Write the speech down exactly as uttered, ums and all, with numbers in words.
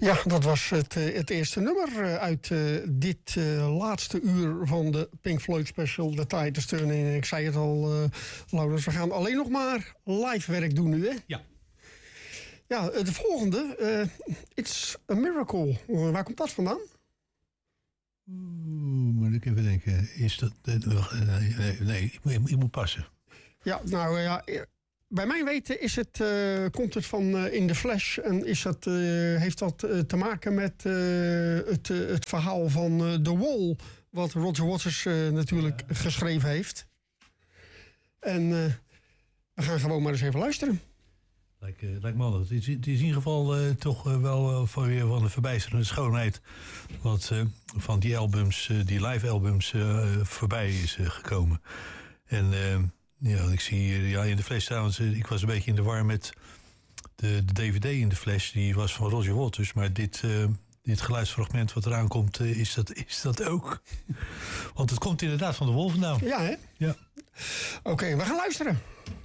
Ja, dat was het, het eerste nummer uit uh, dit uh, laatste uur van de Pink Floyd special, The Titus Turning. Ik zei het al, uh, Laurens, we gaan alleen nog maar live werk doen nu, hè? Ja. Ja, de volgende, uh, It's a Miracle. Uh, waar komt dat vandaan? Oeh, moet ik even denken. Is dat... Uh, nee, nee ik, ik, ik moet passen. Ja, nou ja... Bij mijn weten is het, uh, komt het van uh, In The Flash en is dat, uh, heeft dat uh, te maken met uh, het, uh, het verhaal van uh, The Wall, wat Roger Waters uh, natuurlijk ja. geschreven heeft. En uh, we gaan gewoon maar eens even luisteren. Lijkt, uh, lijkt me altijd. Het is, het is in ieder geval uh, toch uh, wel uh, van, weer van de verbijsterende schoonheid wat uh, van die albums, uh, die live albums uh, voorbij is uh, gekomen. En... Uh, Ja, ik zie hier ja, in de flash trouwens. Ik was een beetje in de war met de, de D V D in de flash. Die was van Roger Waters. Maar dit, uh, dit geluidsfragment wat eraan komt, uh, is, dat, is dat ook. Want het komt inderdaad van de Wall vandaan. Ja, hè? Ja. Oké, okay, we gaan luisteren.